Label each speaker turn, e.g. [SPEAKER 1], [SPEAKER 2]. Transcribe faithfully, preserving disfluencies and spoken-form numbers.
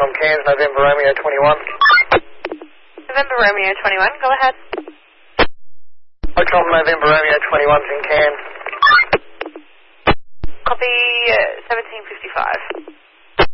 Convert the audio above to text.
[SPEAKER 1] Tom Cairns, November Romeo twenty-one.
[SPEAKER 2] November Romeo twenty-one, go ahead.
[SPEAKER 1] Hi Tom, November Romeo twenty-one's in Cairns.
[SPEAKER 2] Copy uh, seventeen fifty-five.